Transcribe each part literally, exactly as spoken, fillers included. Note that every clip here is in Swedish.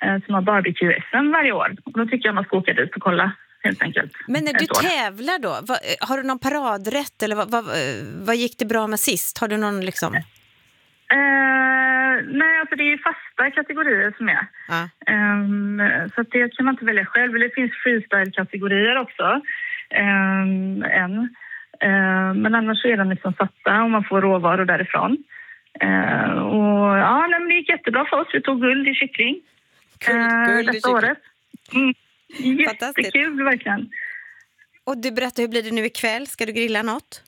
eh, som har barbecue-S M varje år. Och då tycker jag man ska åka dit och kolla, helt enkelt. Men när du tävlar då, vad, har du någon paradrätt eller vad, vad, vad gick det bra med sist? Har du någon liksom... Eh, nej, alltså det är ju fasta kategorier som är. Ja. Um, så att det kan man inte välja själv. Det finns freestyle-kategorier också. Um, en. Uh, men annars är de liksom satta och man får råvaror därifrån. Uh, och ja, nej, men det gick jättebra för oss. Vi tog guld i kyckling. Guld, uh, guld i detta kyckling. året. Mm. Jättekul, verkligen. Och du berättar, hur blir det nu ikväll? Ska du grilla något?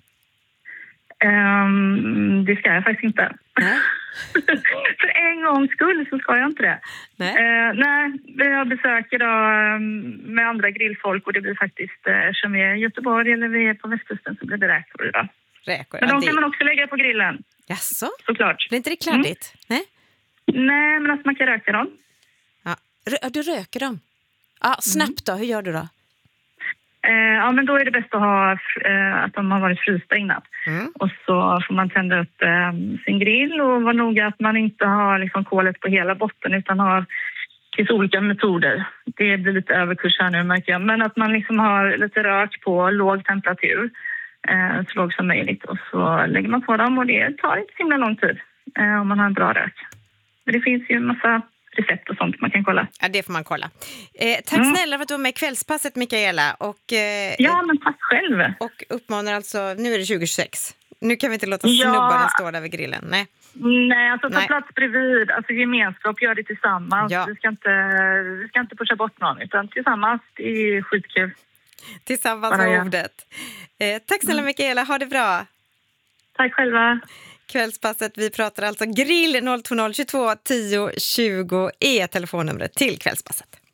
Um, det ska jag faktiskt inte. Nej. För en gångs skull så ska jag inte det. Nej, uh, nej vi har besök idag um, med andra grillfolk och det blir faktiskt, uh, eftersom vi är i Göteborg eller vi är på västkusten så blir det räkor idag. räkor. Men Ja, de det... kan man också lägga på grillen. Jaså? Såklart. Blir inte det kladdigt? Mm. Nej? Nej, men att man kan röka dem. Ja. Rö- du röker dem? Ja, snabbt då. Hur gör du då? Eh, ja, men då är det bäst att ha eh, att de har varit frysta innan. Mm. Och så får man tända upp eh, sin grill och vara noga att man inte har liksom, kolet på hela botten utan har, det finns olika metoder. Det blir lite överkurs här nu märker jag. Men att man liksom har lite rök på låg temperatur, eh, så låg som möjligt. Och så lägger man på dem och det tar inte så himla lång tid eh, om man har en bra rök. Men det finns ju en massa recept och sånt man kan kolla. Ja, det får man kolla. Eh, tack mm. snälla för att du var med i Kvällspasset, Mikaela. Och, eh, ja, men tack själv. Och uppmanar alltså, nu är det tjugo tjugosex. Nu kan vi inte låta ja. snubbarna stå där vid grillen. Nej, Nej alltså ta Nej. plats bredvid. Alltså gemenskap, gör det tillsammans. Ja. Vi, ska inte, vi ska inte pusha bort någon, utan tillsammans. Det är skitkul. Tillsammans med ordet. Eh, tack snälla mm. Mikaela, ha det bra. Tack själva. Kvällspasset, vi pratar alltså grill. Noll två noll två två tio tjugo är telefonnumret till Kvällspasset.